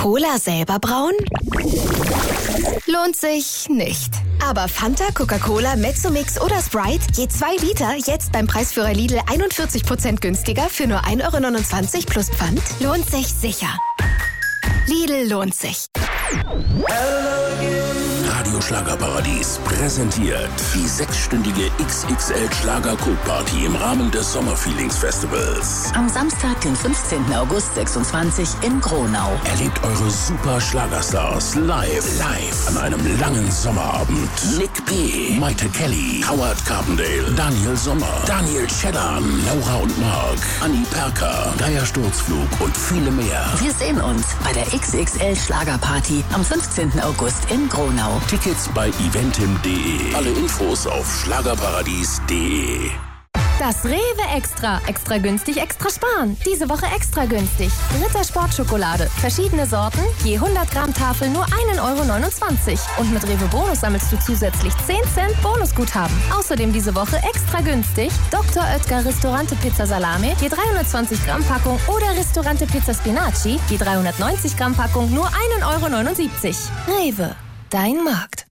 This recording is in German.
Cola selber brauen? Lohnt sich nicht. Aber Fanta, Coca-Cola, Mezzomix oder Sprite, je 2 Liter, jetzt beim Preisführer Lidl 41% günstiger für nur 1,29 € plus Pfand? Lohnt sich sicher. Lidl lohnt sich. Radio Schlagerparadies präsentiert die 6-stündige XXL-Schlager-Cook-Party im Rahmen des Sommerfeelings-Festivals. Am Samstag, den 15. August 26 in Gronau. Erlebt eure super Schlagerstars live an einem langen Sommerabend. Nick P., Maite Kelly, Howard Carpendale, Daniel Sommer, Daniel Schellern, Laura und Mark, Anni Perker, Geier Sturzflug und viele mehr. Wir sehen uns bei der XXL Schlagerparty am 15. August in Gronau. Tickets bei eventim.de. Alle Infos auf schlagerparadies.de. Das Rewe Extra. Extra günstig, extra sparen. Diese Woche extra günstig. Ritter Sportschokolade. Verschiedene Sorten, je 100 Gramm Tafel nur 1,29 €. Und mit Rewe Bonus sammelst du zusätzlich 10 Cent Bonusguthaben. Außerdem diese Woche extra günstig Dr. Oetker Ristorante Pizza Salame, je 320 Gramm Packung oder Ristorante Pizza Spinaci, je 390 Gramm Packung nur 1,79 €. Rewe, dein Markt.